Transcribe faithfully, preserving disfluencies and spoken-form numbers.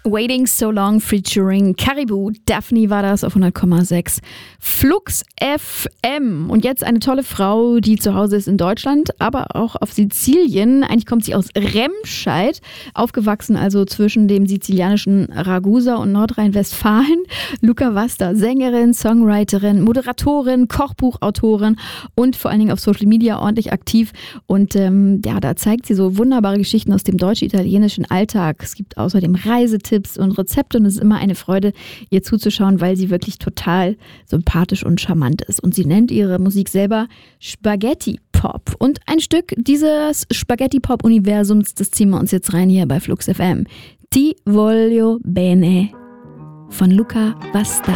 Waiting So Long featuring Caribou. Daphne war das auf hundert Komma sechs Flux F M. Und jetzt eine tolle Frau, die zu Hause ist in Deutschland, aber auch auf Sizilien. Eigentlich kommt sie aus Remscheid, aufgewachsen also zwischen dem sizilianischen Ragusa und Nordrhein-Westfalen. Luca Vasta, Sängerin, Songwriterin, Moderatorin, Kochbuchautorin und vor allen Dingen auf Social Media ordentlich aktiv. Und ähm, ja, da zeigt sie so wunderbare Geschichten aus dem deutsch-italienischen Alltag. Es gibt außerdem Reisetipps und Rezepte und es ist immer eine Freude, ihr zuzuschauen, weil sie wirklich total sympathisch und charmant ist. Und sie nennt ihre Musik selber Spaghetti Pop. Und ein Stück dieses Spaghetti Pop Universums, das ziehen wir uns jetzt rein hier bei Flux F M. Ti voglio bene von Luca Vasta.